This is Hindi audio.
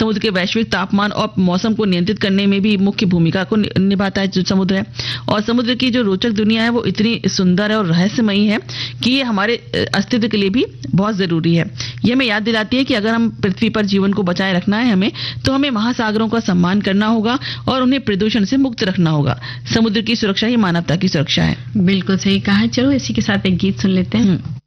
समुद्र के वैश्विक तापमान और मौसम को नियंत्रित करने में भी मुख्य भूमिका को निभाता है जो समुद्र है। और समुद्र की जो रोचक दुनिया है वो इतनी सुंदर है और रहस्यमयी है कि ये हमारे अस्तित्व के लिए भी बहुत जरूरी है। ये हमें याद दिलाती है कि अगर हम पृथ्वी पर जीवन को बचाए रखना है हमें, तो हमें महासागरों का सम्मान करना होगा और उन्हें प्रदूषण से मुक्त रखना होगा। समुद्र की सुरक्षा ही मानवता की सुरक्षा है। बिल्कुल सही कहा। चलो इसी के साथ एक गीत सुन लेते हैं।